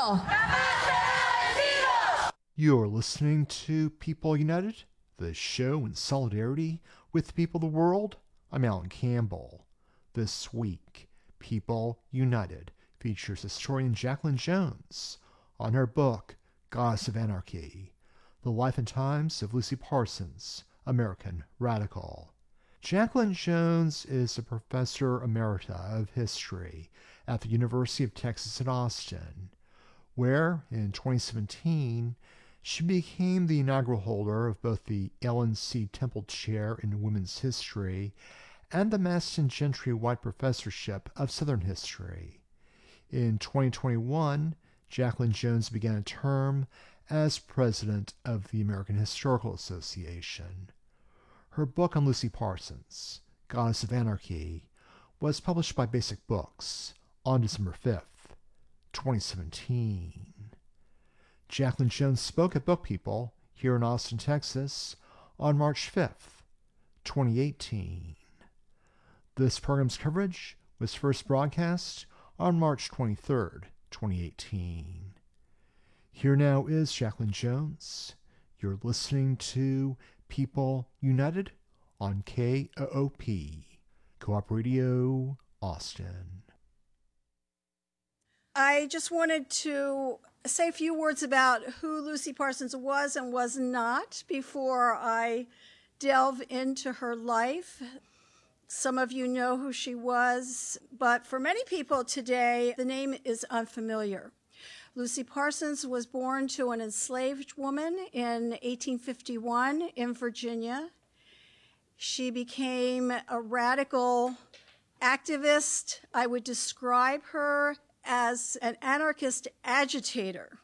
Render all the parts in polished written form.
vencido! You're listening to People United, the show in solidarity with the people of the world. I'm Alan Campbell. This week, People United features historian Jacqueline Jones on her book, Goddess of Anarchy, The Life and Times of Lucy Parsons, American Radical. Jacqueline Jones is a professor emerita of history at the University of Texas at Austin, where, in 2017, she became the inaugural holder of both the Ellen C. Temple Chair in Women's History and the Maston Gentry White Professorship of Southern History. In 2021, Jacqueline Jones began a term as president of the American Historical Association. Her book on Lucy Parsons, Goddess of Anarchy, was published by Basic Books on December 5th, 2017. Jacqueline Jones spoke at Book People here in Austin, Texas on March 5th, 2018. This program's coverage was first broadcast on March 23rd, 2018. Here now is Jacqueline Jones. You're listening to People United on KOOP, Co-op Radio, Austin. I just wanted to say a few words about who Lucy Parsons was and was not before I delve into her life. Some of you know who she was, but for many people today, the name is unfamiliar. Lucy Parsons was born to an enslaved woman in 1851 in Virginia. She became a radical activist. I would describe her as an anarchist agitator.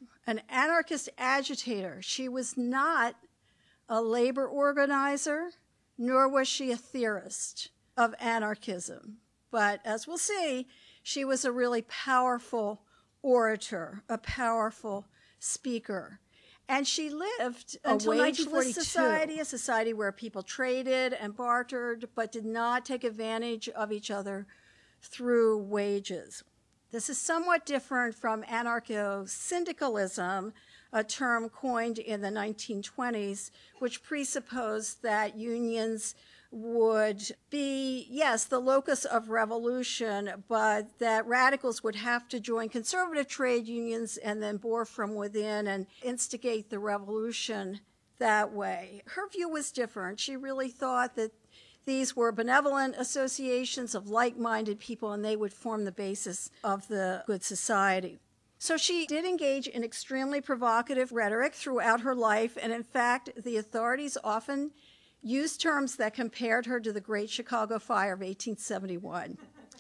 She was not a labor organizer, nor was she a theorist of anarchism. But as we'll see, she was a really powerful orator, a powerful speaker. And she lived until 1942. Society, a society where people traded and bartered, but did not take advantage of each other through wages. This is somewhat different from anarcho-syndicalism, a term coined in the 1920s, which presupposed that unions would be, yes, the locus of revolution, but that radicals would have to join conservative trade unions and then bore from within and instigate the revolution that way. Her view was different. She really thought that these were benevolent associations of like-minded people, and they would form the basis of the good society. So she did engage in extremely provocative rhetoric throughout her life, and in fact, the authorities often used terms that compared her to the Great Chicago Fire of 1871.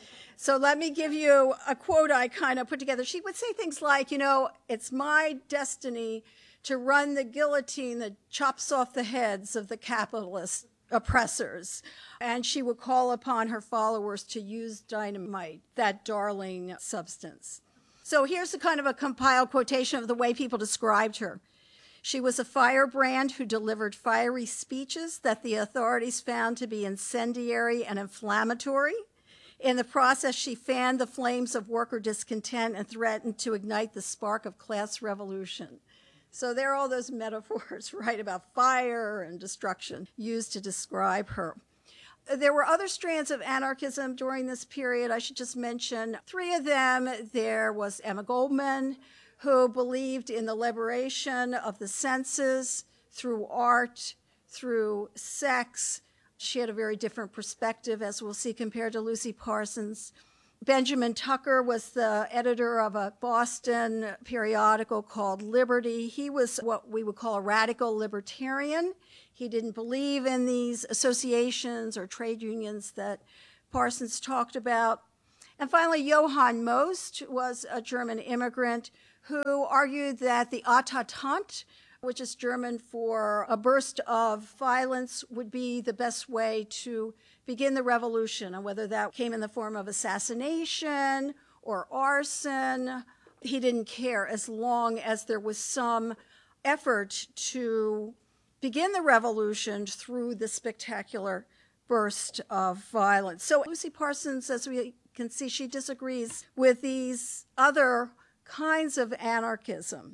So let me give you a quote I kind of put together. She would say things like, it's my destiny to run the guillotine that chops off the heads of the capitalist oppressors. And she would call upon her followers to use dynamite, that darling substance. So here's a kind of a compiled quotation of the way people described her. She was a firebrand who delivered fiery speeches that the authorities found to be incendiary and inflammatory. In the process, she fanned the flames of worker discontent and threatened to ignite the spark of class revolution. So there are all those metaphors, right, about fire and destruction used to describe her. There were other strands of anarchism during this period. I should just mention three of them. There was Emma Goldman, who believed in the liberation of the senses through art, through sex. She had a very different perspective, as we'll see, compared to Lucy Parsons. Benjamin Tucker was the editor of a Boston periodical called Liberty. He was what we would call a radical libertarian. He didn't believe in these associations or trade unions that Parsons talked about. And finally, Johann Most was a German immigrant who argued that the Attentat, which is German for a burst of violence, would be the best way to begin the revolution, and whether that came in the form of assassination or arson, he didn't care as long as there was some effort to begin the revolution through the spectacular burst of violence. So Lucy Parsons, as we can see, she disagrees with these other kinds of anarchism.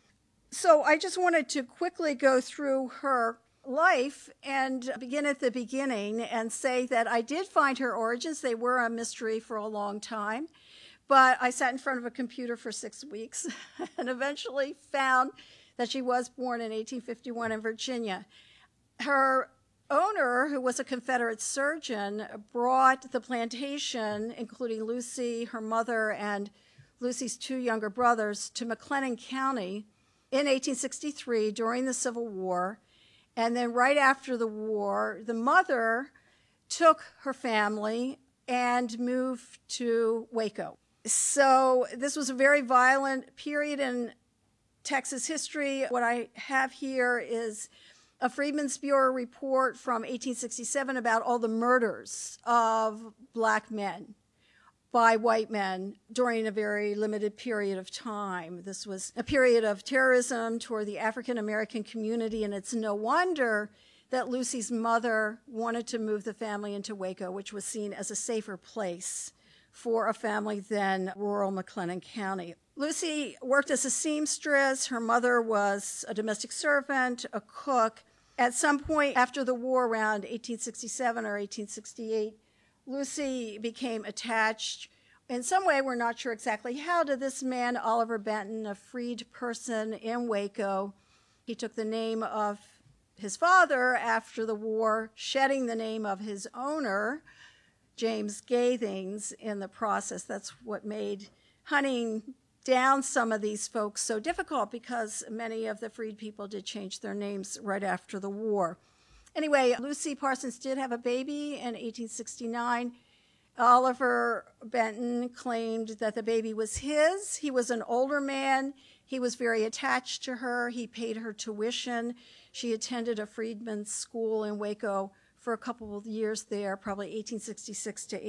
So I just wanted to quickly go through her life and begin at the beginning and say that I did find her origins. They were a mystery for a long time, but I sat in front of a computer for 6 weeks and eventually found that she was born in 1851 in Virginia. Her owner, who was a Confederate surgeon, brought the plantation, including Lucy, her mother, and Lucy's 2 younger brothers, to McLennan County in 1863 during the Civil War. And then right after the war, the mother took her family and moved to Waco. So this was a very violent period in Texas history. What I have here is a Freedmen's Bureau report from 1867 about all the murders of black men by white men during a very limited period of time. This was a period of terrorism toward the African American community, and it's no wonder that Lucy's mother wanted to move the family into Waco, which was seen as a safer place for a family than rural McLennan County. Lucy worked as a seamstress. Her mother was a domestic servant, a cook. At some point after the war, around 1867 or 1868, Lucy became attached in some way, we're not sure exactly how, to this man, Oliver Benton, a freed person in Waco. He took the name of his father after the war, shedding the name of his owner, James Gathings, in the process. That's what made hunting down some of these folks so difficult, because many of the freed people did change their names right after the war. Anyway, Lucy Parsons did have a baby in 1869. Oliver Benton claimed that the baby was his. He was an older man. He was very attached to her. He paid her tuition. She attended a freedmen's school in Waco for a couple of years there, probably 1866 to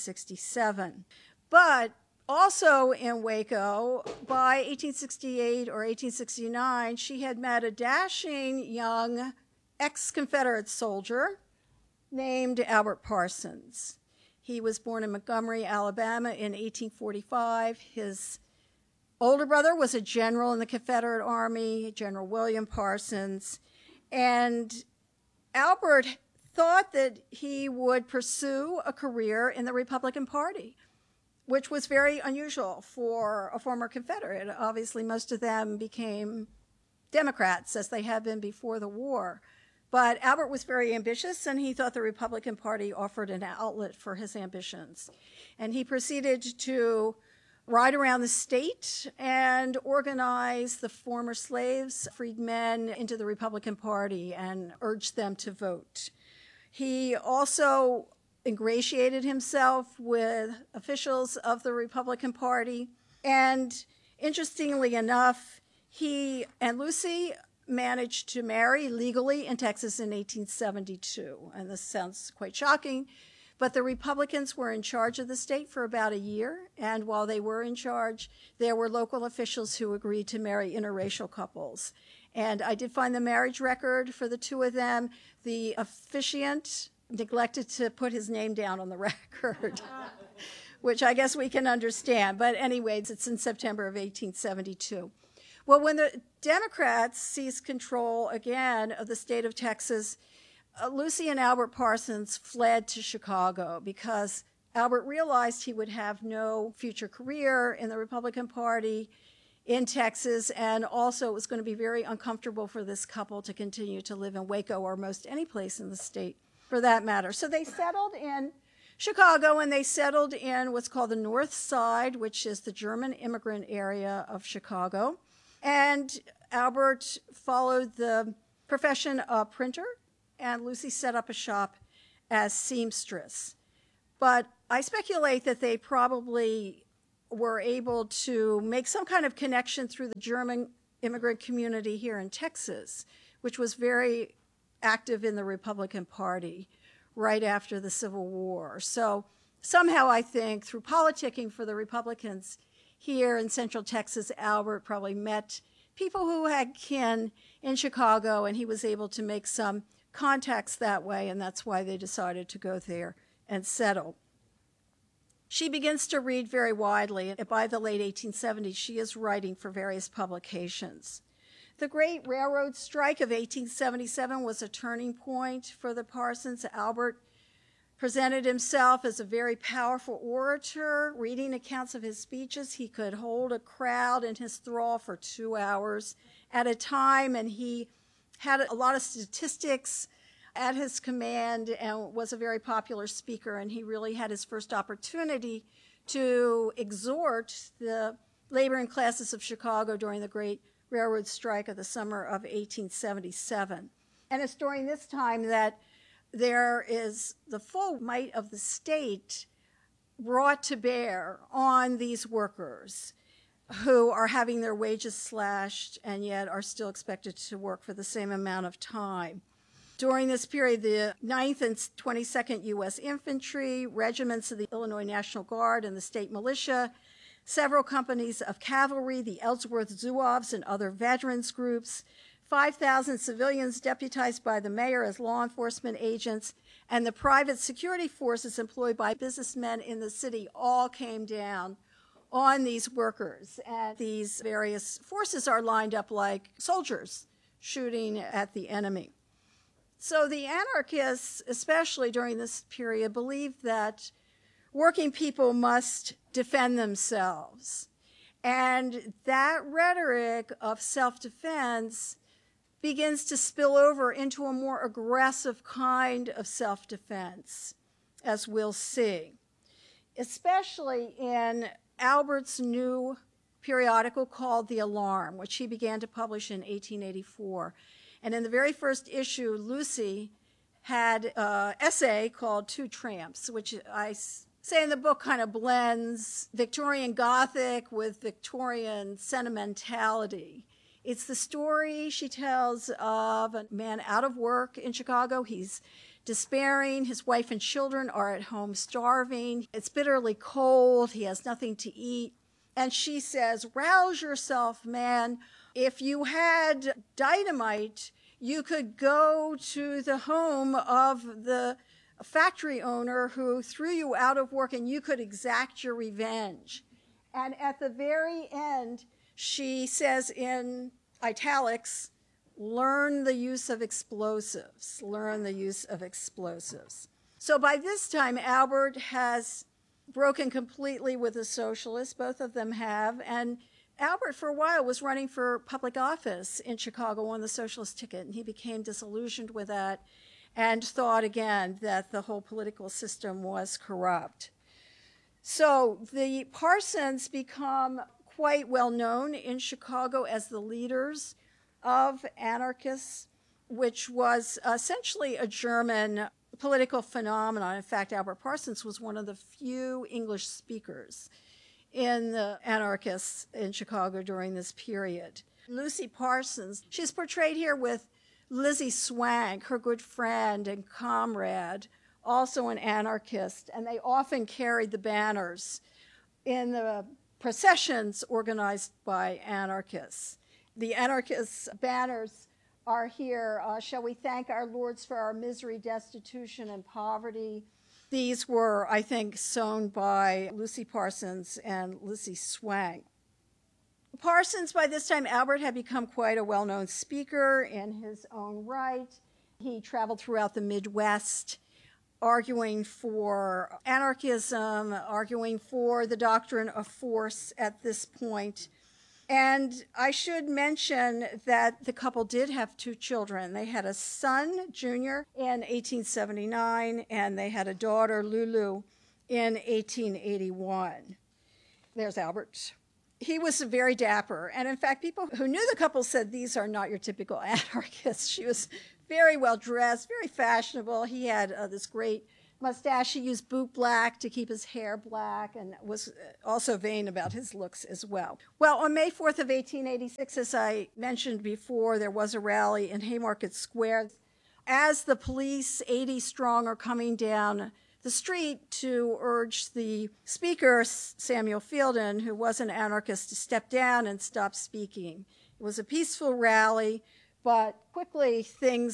1867. But also in Waco, by 1868 or 1869, she had met a dashing young ex-Confederate soldier named Albert Parsons. He was born in Montgomery, Alabama in 1845. His older brother was a general in the Confederate Army, General William Parsons, and Albert thought that he would pursue a career in the Republican Party, which was very unusual for a former Confederate. Obviously, most of them became Democrats, as they had been before the war. But Albert was very ambitious, and he thought the Republican Party offered an outlet for his ambitions. And he proceeded to ride around the state and organize the former slaves, freedmen, into the Republican Party and urged them to vote. He also ingratiated himself with officials of the Republican Party. And interestingly enough, he and Lucy managed to marry legally in Texas in 1872. And this sounds quite shocking, but the Republicans were in charge of the state for about a year. And while they were in charge, there were local officials who agreed to marry interracial couples. And I did find the marriage record for the 2 of them. The officiant neglected to put his name down on the record, which I guess we can understand. But anyways, it's in September of 1872. Well, when the Democrats seized control again of the state of Texas, Lucy and Albert Parsons fled to Chicago because Albert realized he would have no future career in the Republican Party in Texas, and also it was going to be very uncomfortable for this couple to continue to live in Waco or most any place in the state for that matter. So they settled in Chicago, and they settled in what's called the North Side, which is the German immigrant area of Chicago. And Albert followed the profession of printer, and Lucy set up a shop as seamstress. But I speculate that they probably were able to make some kind of connection through the German immigrant community here in Texas, which was very active in the Republican Party right after the Civil War. So somehow I think through politicking for the Republicans here in Central Texas, Albert probably met people who had kin in Chicago, and he was able to make some contacts that way, and that's why they decided to go there and settle. She begins to read very widely, and by the late 1870s, she is writing for various publications. The Great Railroad Strike of 1877 was a turning point for the Parsons. Albert presented himself as a very powerful orator. Reading accounts of his speeches, he could hold a crowd in his thrall for 2 hours at a time, and he had a lot of statistics at his command and was a very popular speaker, and he really had his first opportunity to exhort the laboring classes of Chicago during the Great Railroad Strike of the summer of 1877. And it's during this time that there is the full might of the state brought to bear on these workers who are having their wages slashed and yet are still expected to work for the same amount of time. During this period, the 9th and 22nd U.S. Infantry, regiments of the Illinois National Guard and the state militia, several companies of cavalry, the Ellsworth Zouaves and other veterans groups, 5,000 civilians deputized by the mayor as law enforcement agents, and the private security forces employed by businessmen in the city all came down on these workers. And these various forces are lined up like soldiers shooting at the enemy. So the anarchists, especially during this period, believed that working people must defend themselves. And that rhetoric of self-defense begins to spill over into a more aggressive kind of self-defense, as we'll see, especially in Albert's new periodical called The Alarm, which he began to publish in 1884. And in the very first issue, Lucy had an essay called Two Tramps, which I say in the book kind of blends Victorian Gothic with Victorian sentimentality. It's the story she tells of a man out of work in Chicago. He's despairing. His wife and children are at home starving. It's bitterly cold. He has nothing to eat. And she says, "Rouse yourself, man. If you had dynamite, you could go to the home of the factory owner who threw you out of work and you could exact your revenge." And at the very end, she says in italics, "Learn the use of explosives. Learn the use of explosives." So by this time, Albert has broken completely with the socialists. Both of them have. And Albert, for a while, was running for public office in Chicago on the socialist ticket, and he became disillusioned with that and thought again that the whole political system was corrupt. So the Parsons become quite well known in Chicago as the leaders of anarchists, which was essentially a German political phenomenon. In fact, Albert Parsons was one of the few English speakers in the anarchists in Chicago during this period. Lucy Parsons, she's portrayed here with Lizzie Swank, her good friend and comrade, also an anarchist, and they often carried the banners in the processions organized by anarchists. The anarchists' banners are here. Shall we thank our lords for our misery, destitution, and poverty? These were, I think, sewn by Lucy Parsons and Lizzie Swank. Parsons, by this time, Albert had become quite a well-known speaker in his own right. He traveled throughout the Midwest, arguing for anarchism, arguing for the doctrine of force at this point. And I should mention that the couple did have 2 children. They had a son, Junior, in 1879, and they had a daughter, Lulu, in 1881. There's Albert. He was very dapper. And in fact, people who knew the couple said, "These are not your typical anarchists." She was very well dressed, very fashionable. He had this great mustache. He used boot black to keep his hair black and was also vain about his looks as well. Well, on May 4th of 1886, as I mentioned before, there was a rally in Haymarket Square. As the police, 80 strong, are coming down the street to urge the speaker, Samuel Fielden, who was an anarchist, to step down and stop speaking. It was a peaceful rally, but quickly things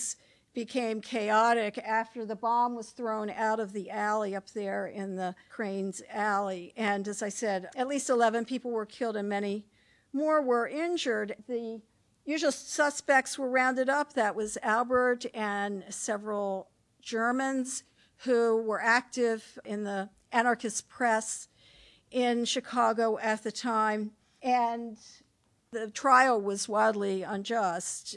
became chaotic after the bomb was thrown out of the alley up there in the Cranes Alley. And as I said, at least 11 people were killed and many more were injured. The usual suspects were rounded up. That was Albert and several Germans who were active in the anarchist press in Chicago at the time. And the trial was wildly unjust.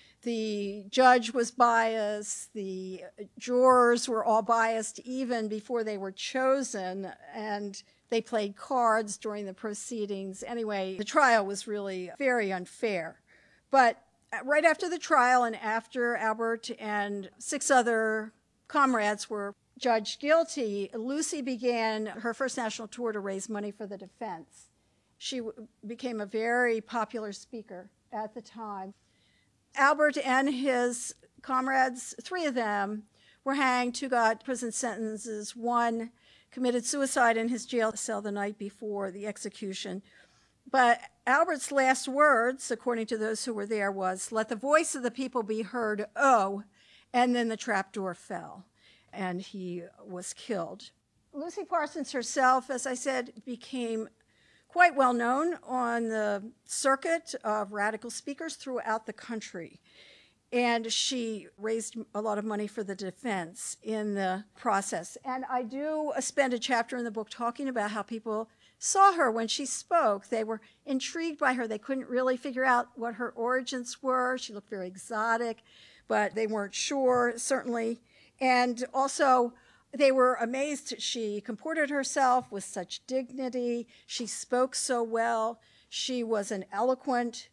The judge was biased. The jurors were all biased even before they were chosen, and they played cards during the proceedings. Anyway, the trial was really very unfair. But right after the trial and after Albert and 6 other comrades were judged guilty, Lucy began her first national tour to raise money for the defense. She became a very popular speaker at the time. Albert and his comrades, 3 of them, were hanged. 2 got prison sentences. 1 committed suicide in his jail cell the night before the execution. But Albert's last words, according to those who were there, was, "Let the voice of the people be heard, oh," and then the trapdoor fell, and he was killed. Lucy Parsons herself, as I said, became quite well known on the circuit of radical speakers throughout the country. And she raised a lot of money for the defense in the process. And I do spend a chapter in the book talking about how people saw her when she spoke. They were intrigued by her. They couldn't really figure out what her origins were. She looked very exotic, but they weren't sure, certainly. And also, they were amazed she comported herself with such dignity. She spoke so well. She was an eloquent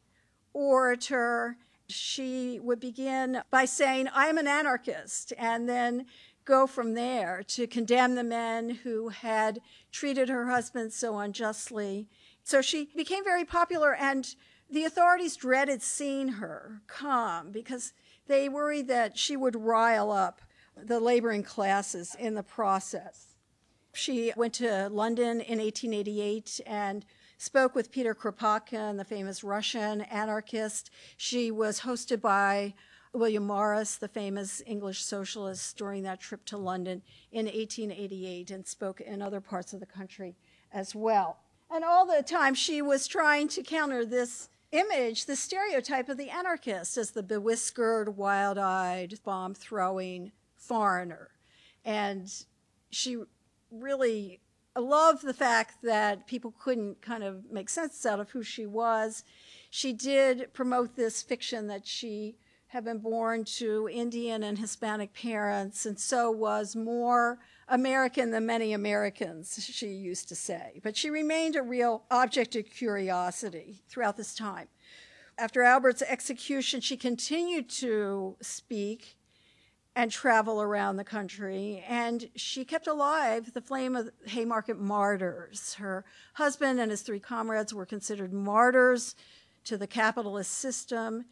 orator. She would begin by saying, "I am an anarchist," and then go from there to condemn the men who had treated her husband so unjustly. So she became very popular, and the authorities dreaded seeing her come because they worried that she would rile up the laboring classes in the process. She went to London in 1888 and spoke with Peter Kropotkin, the famous Russian anarchist. She was hosted by William Morris, the famous English socialist, during that trip to London in 1888, and spoke in other parts of the country as well. And all the time she was trying to counter this image, the stereotype of the anarchist as the bewhiskered, wild-eyed, bomb-throwing foreigner. And she really loved the fact that people couldn't kind of make sense out of who she was. She did promote this fiction that she had been born to Indian and Hispanic parents, and so was more American than many Americans, she used to say. But she remained a real object of curiosity throughout this time. After Albert's execution, she continued to speak and travel around the country, and she kept alive the flame of Haymarket martyrs. Her husband and his 3 comrades were considered martyrs to the capitalist system,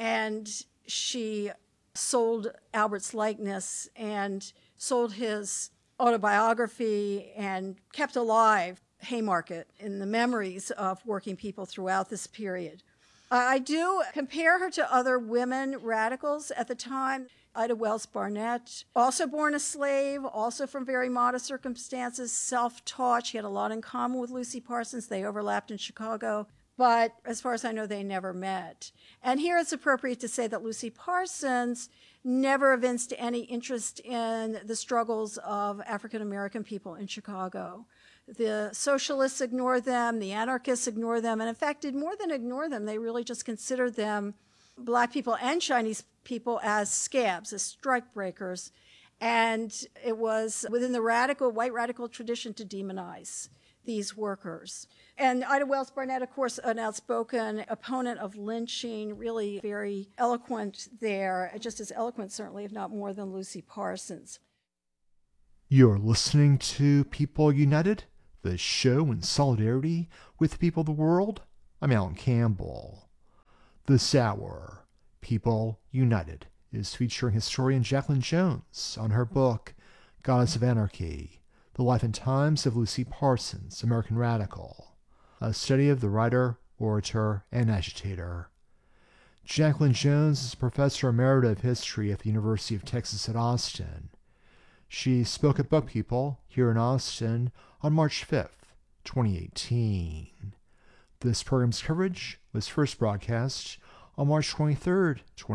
and she sold Albert's likeness and sold his autobiography and kept alive Haymarket in the memories of working people throughout this period. I do compare her to other women radicals at the time. Ida Wells Barnett, also born a slave, also from very modest circumstances, self-taught. She had a lot in common with Lucy Parsons. They overlapped in Chicago, but as far as I know, they never met. And here it's appropriate to say that Lucy Parsons never evinced any interest in the struggles of African-American people in Chicago. The socialists ignored them, the anarchists ignored them, and in fact did more than ignore them. They really just considered them, Black people and Chinese people, as scabs, as strikebreakers. And it was within the white radical tradition to demonize these workers. And Ida Wells Barnett, of course, an outspoken opponent of lynching, really very eloquent there, just as eloquent certainly, if not more, than Lucy Parsons. You're listening to People United, the show in solidarity with the people of the world. I'm Alan Campbell. This hour, People United, is featuring historian Jacqueline Jones on her book, Goddess of Anarchy, The Life and Times of Lucy Parsons, American Radical, a study of the writer, orator, and agitator. Jacqueline Jones is a professor emerita of history at the University of Texas at Austin. She spoke at Book People here in Austin on March 5th, 2018. This program's coverage was first broadcast on March 23rd,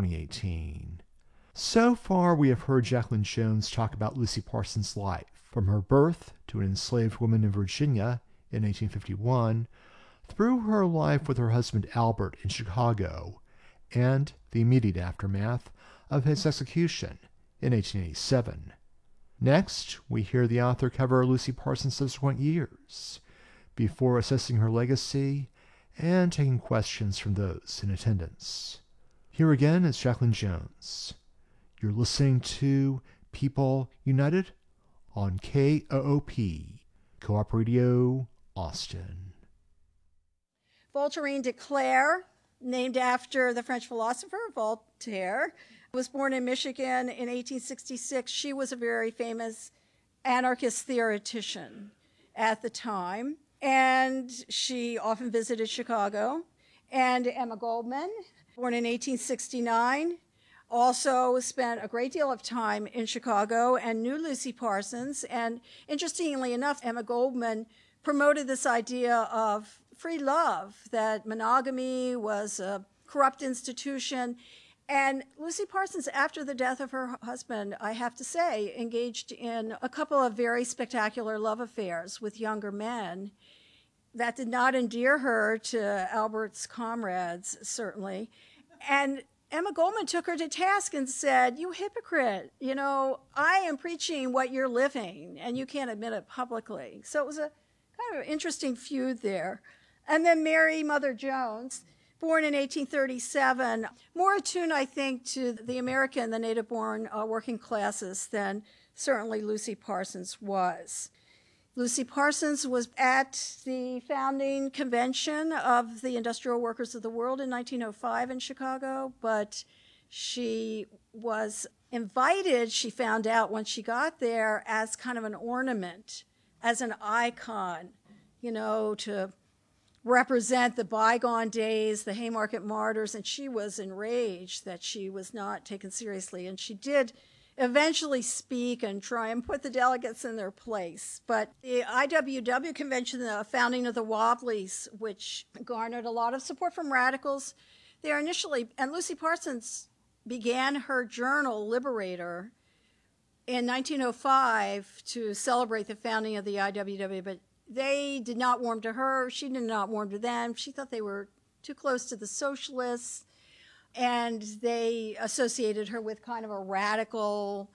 2018. So far, we have heard Jacqueline Jones talk about Lucy Parsons' life, from her birth to an enslaved woman in Virginia in 1851, through her life with her husband Albert in Chicago, and the immediate aftermath of his execution in 1887. Next, we hear the author cover Lucy Parsons' subsequent years, before assessing her legacy and taking questions from those in attendance. Here again is Jacqueline Jones. You're listening to People United on KOOP, Co-op Radio, Austin. Voltairine de Cleyre, named after the French philosopher Voltaire, was born in Michigan in 1866. She was a very famous anarchist theoretician at the time, and she often visited Chicago. And Emma Goldman, born in 1869, also spent a great deal of time in Chicago and knew Lucy Parsons. And interestingly enough, Emma Goldman promoted this idea of free love, that monogamy was a corrupt institution. And Lucy Parsons, after the death of her husband, I have to say, engaged in a couple of very spectacular love affairs with younger men. That did not endear her to Albert's comrades, certainly. And Emma Goldman took her to task and said, "You hypocrite, I am preaching what you're living, and you can't admit it publicly." So it was a kind of interesting feud there. And then Mary Mother Jones, born in 1837, more attuned, I think, to the American, the native-born working classes than certainly Lucy Parsons was. Lucy Parsons was at the founding convention of the Industrial Workers of the World in 1905 in Chicago, but she was invited, she found out when she got there, as kind of an ornament, as an icon, to represent the bygone days, the Haymarket Martyrs, and she was enraged that she was not taken seriously, and she did eventually speak and try and put the delegates in their place. But the IWW convention, the founding of the Wobblies, which garnered a lot of support from radicals there initially, and Lucy Parsons began her journal, Liberator, in 1905 to celebrate the founding of the IWW, but they did not warm to her. She did not warm to them. She thought they were too close to the socialists, and they associated her with kind of a radical,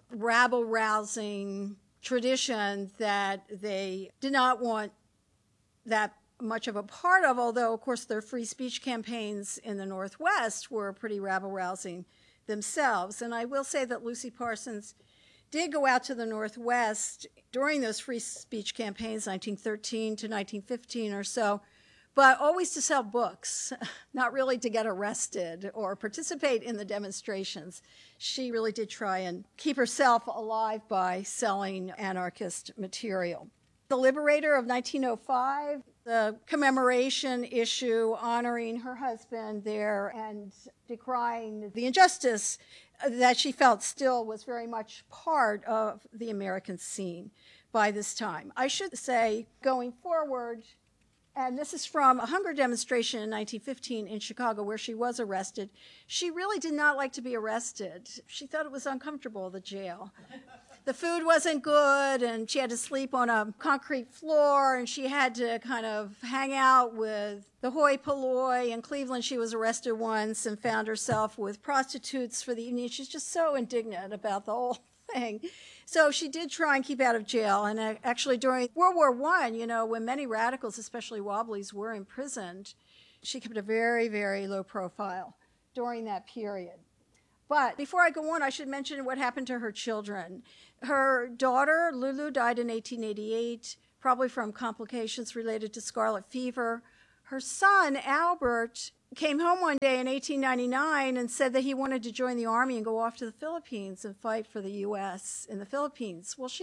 rabble-rousing tradition that they did not want that much of a part of, although, of course, their free speech campaigns in the Northwest were pretty rabble-rousing themselves. And I will say that Lucy Parsons did go out to the Northwest during those free speech campaigns, 1913 to 1915 or so, but always to sell books, not really to get arrested or participate in the demonstrations. She really did try and keep herself alive by selling anarchist material. The Liberator of 1905, the commemoration issue honoring her husband there and decrying the injustice that she felt still was very much part of the American scene by this time. I should say, going forward, and this is from a hunger demonstration in 1915 in Chicago where she was arrested. She really did not like to be arrested. She thought it was uncomfortable, the jail. The food wasn't good, and she had to sleep on a concrete floor, and she had to kind of hang out with the hoi polloi. In Cleveland, she was arrested once and found herself with prostitutes for the evening. She's just so indignant about the whole thing. So she did try and keep out of jail. And actually during World War I, when many radicals, especially Wobblies, were imprisoned, she kept a very, very low profile during that period. But before I go on, I should mention what happened to her children. Her daughter, Lulu, died in 1888, probably from complications related to scarlet fever. Her son, Albert, came home one day in 1899 and said that he wanted to join the army and go off to the Philippines and fight for the U.S. in the Philippines. Well,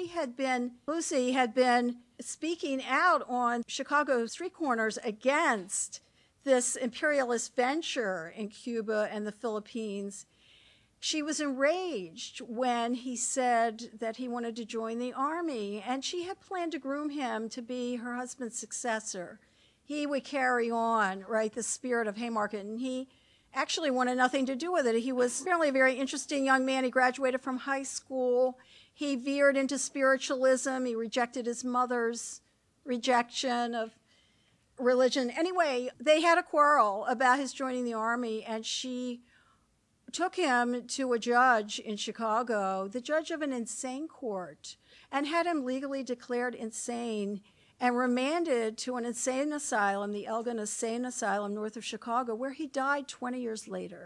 Lucy had been speaking out on Chicago street corners against this imperialist venture in Cuba and the Philippines, she was enraged when he said that he wanted to join the army, and she had planned to groom him to be her husband's successor. He would carry on, right, the spirit of Haymarket, and he actually wanted nothing to do with it. He was apparently a very interesting young man. He graduated from high school. He veered into spiritualism. He rejected his mother's rejection of religion. Anyway, they had a quarrel about his joining the army, and she took him to a judge in Chicago, the judge of an insane court, and had him legally declared insane and remanded to an insane asylum, the Elgin Insane Asylum north of Chicago, where he died 20 years later.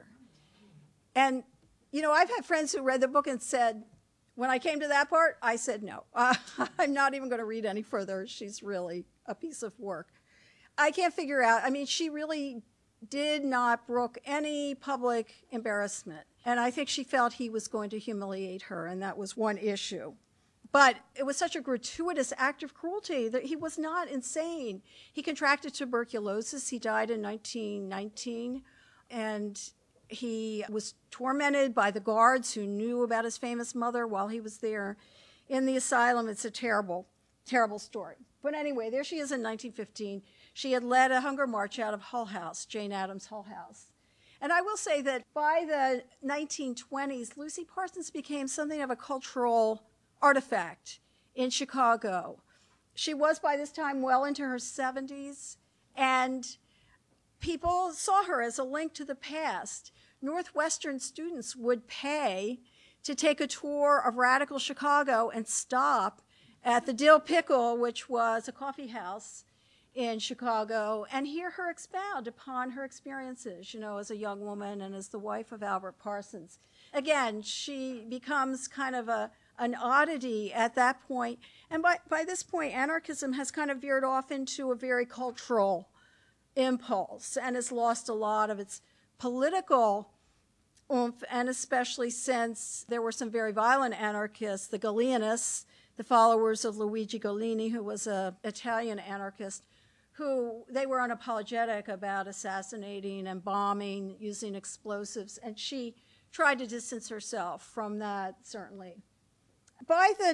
And, you know, I've had friends who read the book and said, when I came to that part, I said, no, I'm not even going to read any further. She's really a piece of work. I can't figure out, I mean, she really did not brook any public embarrassment. And I think she felt he was going to humiliate her, and that was one issue. But it was such a gratuitous act of cruelty that he was not insane. He contracted tuberculosis. He died in 1919, and he was tormented by the guards who knew about his famous mother while he was there in the asylum. It's a terrible, terrible story. But anyway, there she is in 1915. She had led a hunger march out of Hull House, Jane Addams' Hull House. And I will say that by the 1920s, Lucy Parsons became something of a cultural artifact in Chicago. She was by this time well into her 70s, and people saw her as a link to the past. Northwestern students would pay to take a tour of radical Chicago and stop at the Dill Pickle, which was a coffee house in Chicago, and hear her expound upon her experiences, you know, as a young woman and as the wife of Albert Parsons. Again, she becomes kind of an oddity at that point. And by this point, anarchism has kind of veered off into a very cultural impulse and has lost a lot of its political oomph, and especially since there were some very violent anarchists, the Gallianists, the followers of Luigi Gallini, who was an Italian anarchist, who they were unapologetic about assassinating and bombing using explosives, and she tried to distance herself from that, certainly. By the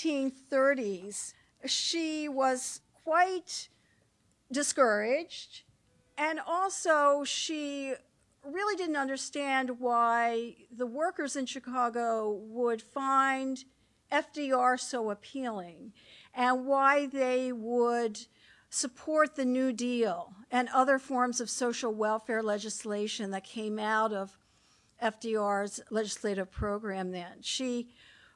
1930s, she was quite discouraged, and also she really didn't understand why the workers in Chicago would find FDR so appealing and why they would support the New Deal and other forms of social welfare legislation that came out of FDR's legislative program then. She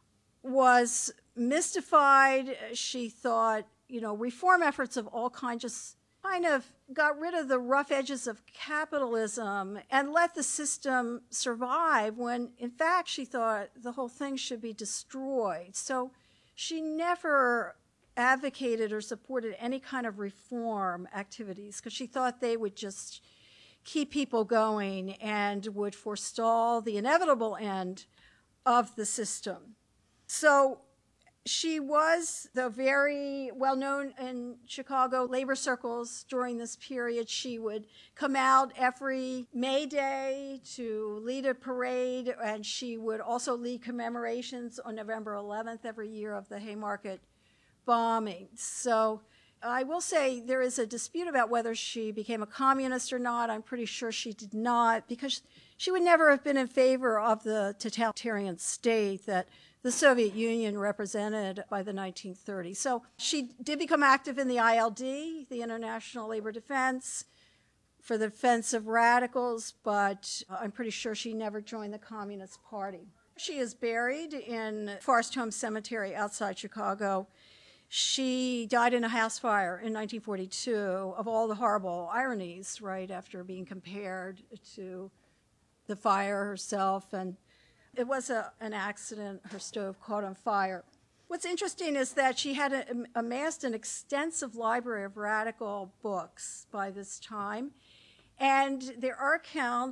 was mystified. She thought, you know, reform efforts of all kinds just kind of got rid of the rough edges of capitalism and let the system survive when, in fact, she thought the whole thing should be destroyed. So she never advocated or supported any kind of reform activities because she thought they would just keep people going and would forestall the inevitable end of the system. So she was the very well-known in Chicago labor circles during this period. She would come out every May Day to lead a parade, and she would also lead commemorations on November 11th every year of the Haymarket bombing. So I will say there is a dispute about whether she became a communist or not. I'm pretty sure she did not, because she would never have been in favor of the totalitarian state that the Soviet Union represented by the 1930s. So she did become active in the ILD, the International Labor Defense, for the defense of radicals, but I'm pretty sure she never joined the Communist Party. She is buried in Forest Home Cemetery outside Chicago. She died in a house fire in 1942, of all the horrible ironies, right, after being compared to the fire herself. And it was an accident. Her stove caught on fire. What's interesting is that she had amassed an extensive library of radical books by this time. And there are accounts